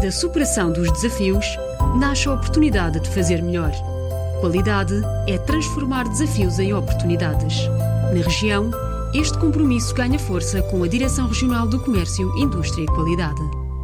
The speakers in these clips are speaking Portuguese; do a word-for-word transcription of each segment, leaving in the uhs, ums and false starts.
da superação dos desafios, nasce a oportunidade de fazer melhor. Qualidade é transformar desafios em oportunidades. Na região, este compromisso ganha força com a Direção Regional do Comércio, Indústria e Qualidade.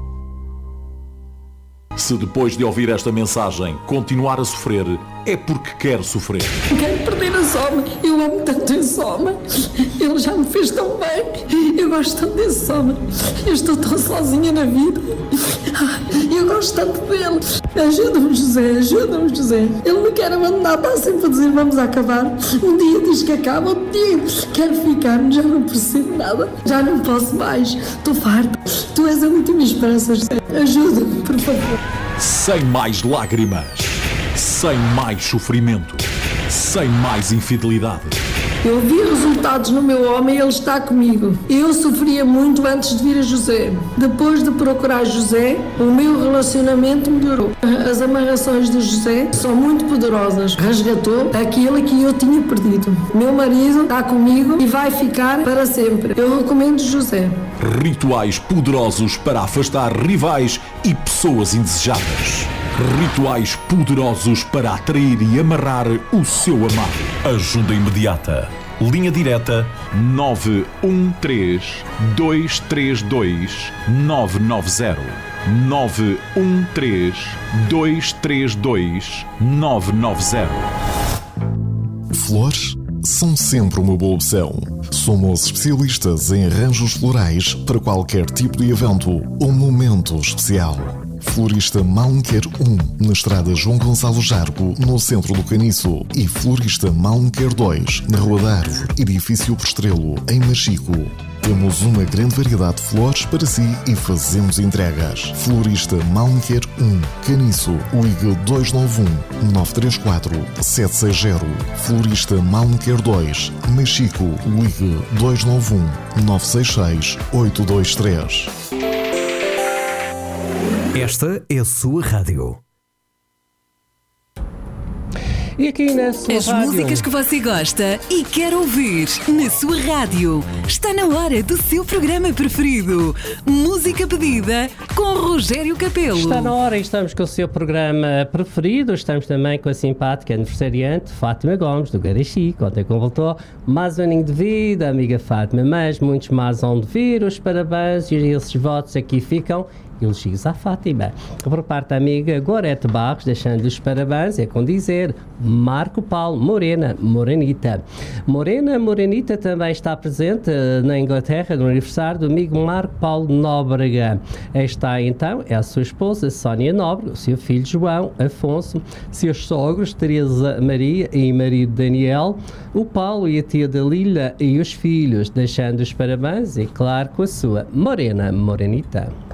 Se depois de ouvir esta mensagem continuar a sofrer, é porque quer sofrer. Quero perder esse homem. Eu amo tanto esse homem. Ele já me fez tão bem. Eu gosto tanto desse homem. Eu estou tão sozinha na vida. Eu gosto tanto dele. Ajuda-me, José. Ajuda-me, José. Ele me quer abandonar. Está sempre a dizer vamos acabar. Um dia diz que acaba. Outro dia quero ficar. Já não percebo nada. Já não posso mais. Estou farta. Tu és a última esperança, José. Ajuda-me, por favor. Sem mais lágrimas, sem mais sofrimento, sem mais infidelidade. Eu vi resultados no meu homem e ele está comigo. Eu sofria muito antes de vir a José. Depois de procurar José, o meu relacionamento melhorou. As amarrações de José são muito poderosas. Resgatou aquilo que eu tinha perdido. Meu marido está comigo e vai ficar para sempre. Eu recomendo José. Rituais poderosos para afastar rivais e pessoas indesejadas. Rituais poderosos para atrair e amarrar o seu amado. Ajuda imediata. Linha direta nove um três, dois três dois, nove nove zero. nove um três, dois três dois, nove nove zero. Flores são sempre uma boa opção. Somos especialistas em arranjos florais para qualquer tipo de evento ou momento especial. Florista Malmequer um, na estrada João Gonçalo Jargo, no centro do Caniço, e Florista Malmequer dois, na Rua da Árvore, edifício Postrelo, em Machico. Temos uma grande variedade de flores para si e fazemos entregas. Florista Malmequer um, Caniço, ligue dois nove um, nove três quatro, sete seis zero. Florista Malmequer dois, Machico, ligue dois nove um, nove seis seis, oito dois três. Esta é a sua rádio. E aqui na sua As rádio... músicas que você gosta e quer ouvir na sua rádio. Está na hora do seu programa preferido. Música pedida com Rogério Capelo. Está na hora e estamos com o seu programa preferido. Estamos também com a simpática aniversariante Fátima Gomes, do Garaxi. Ontem voltou mais um aninho de vida, amiga Fátima. Mas muitos mais vão de vir. Os parabéns e esses votos aqui ficam. Elogios à Fátima. Por parte da amiga Gorete Barros, deixando-lhe os parabéns, é com dizer Marco Paulo Morena, Morenita. Morena, Morenita também está presente uh, na Inglaterra no aniversário do amigo Marco Paulo Nóbrega. Está então, é a sua esposa Sónia Nóbrega, o seu filho João Afonso, seus sogros Teresa Maria e marido Daniel, o Paulo e a tia Dalila e os filhos, deixando os parabéns e claro com a sua Morena, Morenita.